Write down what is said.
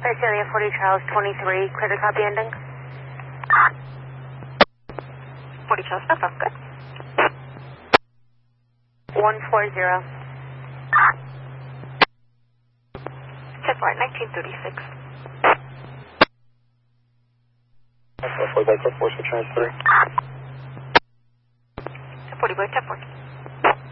Visalia 40 Charles 23, credit copy ending. 40 Charles, no problem, good. 140. 10-4, 1936. 4 by 4, 6 transfer. 40 by 10-4.